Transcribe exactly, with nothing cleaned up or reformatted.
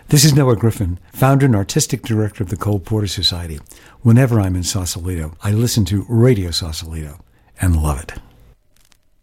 This is Noah Griffin, founder and artistic director of the Cole Porter Society. Whenever I'm in Sausalito, I listen to Radio Sausalito and love it.